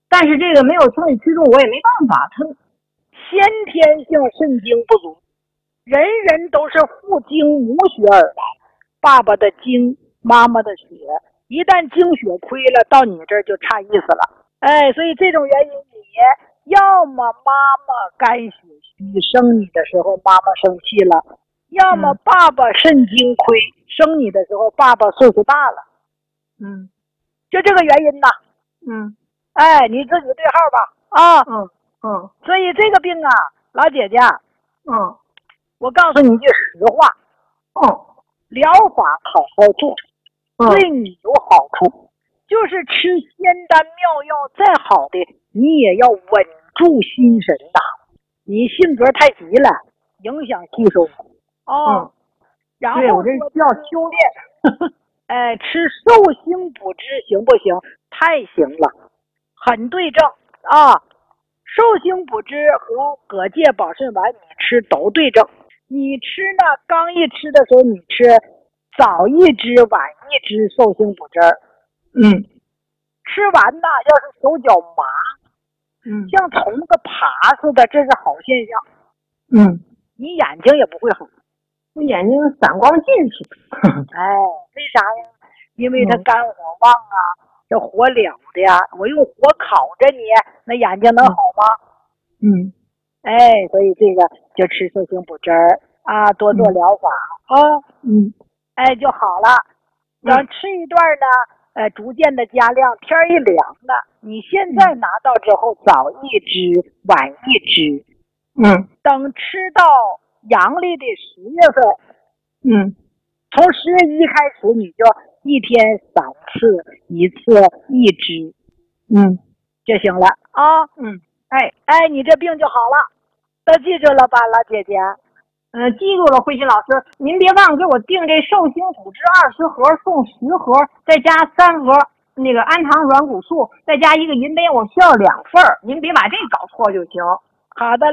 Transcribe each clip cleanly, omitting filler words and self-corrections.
但是这个没有生理驱动，我也没办法，他先天性肾精不足，人人都是父精母血而来，爸爸的精，妈妈的血，一旦精血亏了，到你这儿就差意思了。所以这种原因，你要么妈妈肝血虚，生你的时候妈妈生气了，要么爸爸肾精亏，生你的时候爸爸岁数大了。就这个原因呐。你自己对号吧。所以这个病啊，老姐姐，我告诉你句实话，疗法好好做，对你有好处。就是吃仙丹妙药再好的，你也要稳住心神呐。你性格太急了，影响吸收。然后我这需要修炼。 吃寿星补汁行不行？太行了，很对症啊。寿星补汁和葛芥保肾丸你吃都对症。你吃呢，刚一吃的时候你吃早一支晚一支寿星补汁。吃完呢，要是手脚麻，像从个爬似的，这是好现象。你眼睛也不会好， 我眼睛散光近视。 为啥呀？因为它肝火旺啊，这火燎的呀，我用火烤着你，那眼睛能好吗？所以这个就吃寿星补汁儿啊，多做疗法就好了。等吃一段呢，逐渐的加量，天一凉了，你现在拿到之后，早一支晚一支。等吃到阳历的10月份，从10月1开始，你就一天3次，一次1支，就行了啊。你这病就好了，都记住了吧，老姐姐？ 记住了，慧心老师，您别忘给我订这寿星补汁20盒送10盒，再加3盒那个氨糖软骨素，再加一个银杯，我需要2份儿，您别把这搞错就行。 好的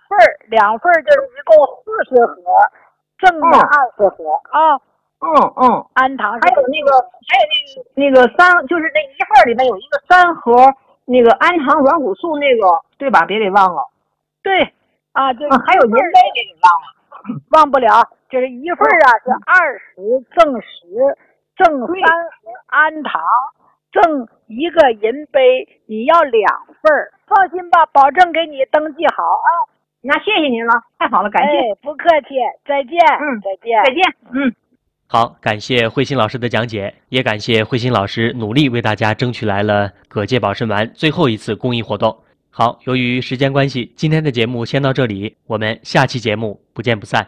，2份就是一共40盒，赠的20盒啊。氨糖还有那个3，就是那一份里面有一个3盒那个氨糖软骨素那个，对吧？别给忘了。 对啊，就还有银杯给你忘了。 忘不了，这是一份是20赠10，赠3盒氨糖，赠一个银杯，你要2份，放心吧，保证给你登记好啊。 那谢谢您了，太好了，感谢。 不客气，再见。 再见。 好，感谢慧心老师的讲解，也感谢慧心老师努力为大家争取来了葛芥保肾丸最后一次公益活动。好，由于时间关系，今天的节目先到这里，我们下期节目不见不散。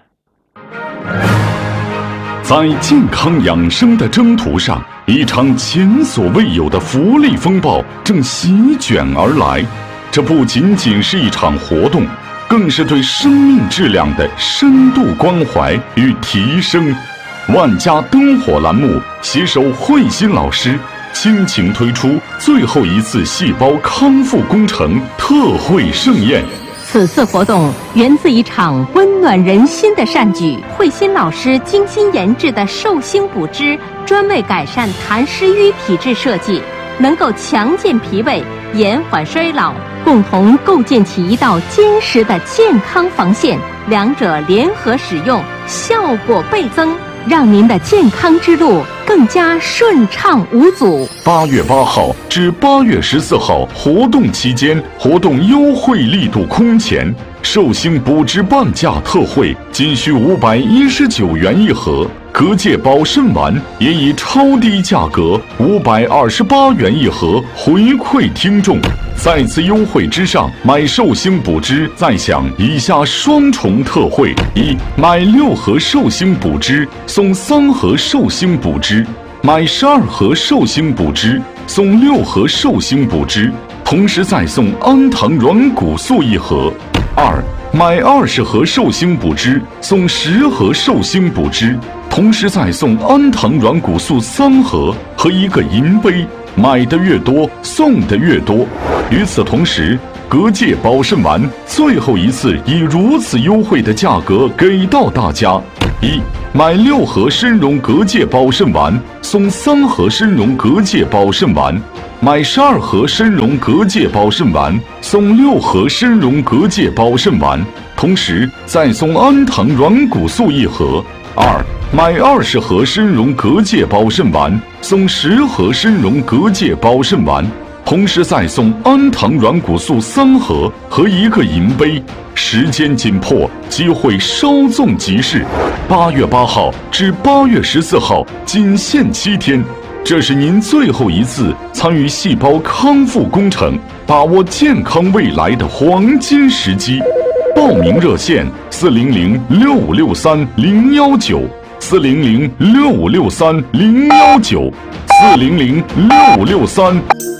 在健康养生的征途上，一场前所未有的福利风暴正席卷而来。这不仅仅是一场活动，更是对生命质量的深度关怀与提升。万家灯火栏目携手慧心老师倾情推出最后一次细胞康复工程特惠盛宴。 此次活动源自一场温暖人心的善举，慧心老师精心研制的寿星补汁，专为改善痰湿瘀体质设计，能够强健脾胃，延缓衰老，共同构建起一道坚实的健康防线。两者联合使用，效果倍增，让您的健康之路更加顺畅无阻。 8月8号至8月14号活动期间，活动优惠力度空前，寿星补汁半价特惠，仅需519元一盒。葛芥保肾丸也以超低价格528元一盒回馈听众。在此优惠之上，买寿星补汁再享以下双重特惠：一、买6盒寿星补汁送3盒寿星补汁，买12盒寿星补汁送6盒寿星补汁，同时再送氨糖软骨素1盒。二、买20盒寿星补汁送10盒寿星补汁，同时再送氨糖软骨素3盒和1个银杯，买的越多送的越多。与此同时，葛芥保肾丸最后一次以如此优惠的价格给到大家：一、买6盒参茸葛芥保肾丸送3盒参茸葛芥保肾丸； 买12盒参茸隔界保肾丸，送6盒参茸隔界保肾丸，同时再送安糖软骨素1盒。2、买20盒参茸隔界保肾丸，送10盒参茸隔界保肾丸，同时再送安糖软骨素3盒和1个银杯。时间紧迫，机会稍纵即逝。8月8号至8月14号，仅限7天。这是您最后一次参与细胞康复工程，把握健康未来的黄金时机。报名热线：400-6563-019，400-6563-019，400-6563。